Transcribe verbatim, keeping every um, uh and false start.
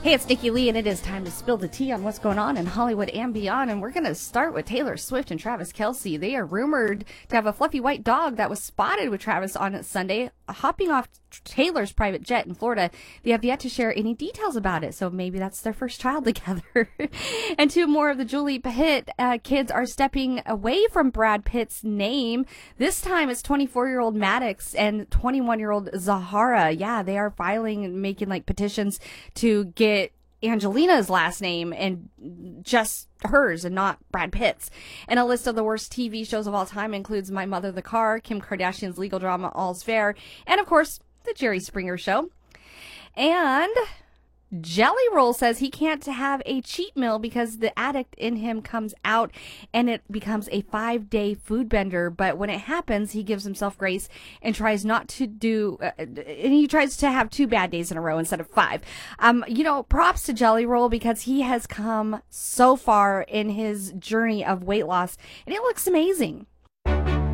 Hey, it's Nikki Lee, and it is time to spill the tea on what's going on in Hollywood and beyond. And we're going to start with Taylor Swift and Travis Kelce. They are rumored to have a fluffy white dog that was spotted with Travis on Sunday, hopping off Taylor's private jet in Florida. They have yet to share any details about it, so maybe that's their first child together. And two more of the Julie Pitt uh, kids are stepping away from Brad Pitt's name. This time it's twenty-four-year-old Maddox and twenty-one-year-old Zahara. Yeah, they are filing and making like petitions to get Angelina's last name and just hers and not Brad Pitt's. And a list of the worst T V shows of all time includes My Mother the Car, Kim Kardashian's legal drama All's Fair, and of course, The Jerry Springer Show. And Jelly Roll says he can't have a cheat meal because the addict in him comes out and it becomes a five-day food bender. But when it happens, he gives himself grace and tries not to do, uh, and he tries to have two bad days in a row instead of five. Um, you know, props to Jelly Roll because he has come so far in his journey of weight loss and it looks amazing.